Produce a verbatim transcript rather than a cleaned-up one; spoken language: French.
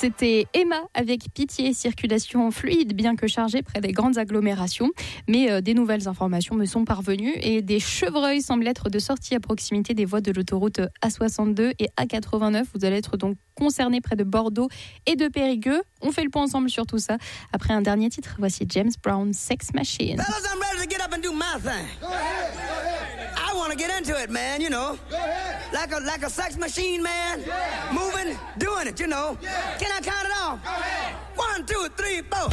C'était Emma avec Pitié, circulation fluide bien que chargée près des grandes agglomérations. Mais euh, des nouvelles informations me sont parvenues et des chevreuils semblent être de sortie à proximité des voies de l'autoroute A soixante-deux et A quatre-vingt-neuf. Vous allez être donc concernés près de Bordeaux et de Périgueux. On fait le point ensemble sur tout ça. Après un dernier titre, voici James Brown, Sex Machine. Fellas, I'm ready to get up and do my thing. Go ahead, go ahead. I want to get into it, man, you know. Go ahead. Like a, like a sex machine, man. Yeah. Moving, doing it, you know. Yeah. Can I count it off? Go ahead. One, two, three, four.